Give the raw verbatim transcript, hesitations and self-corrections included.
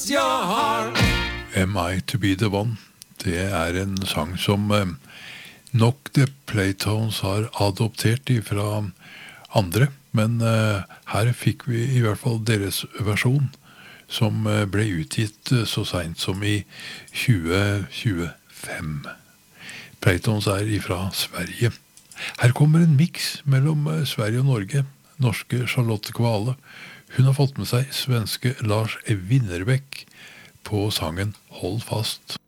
Am I to be the one? Det er en sang som eh, nok The Playtones har adoptert fra andre, men eh, her fikk vi i hvert fall deres versjon, som eh, ble utgitt eh, så sent som i tjue tjuefem. Playtones er fra Sverige. Her kommer en mix mellom eh, Sverige og Norge. Norske Charlotte Kvale. Hun har fått med seg svenske Lars Winnerbäck på sangen Hold fast.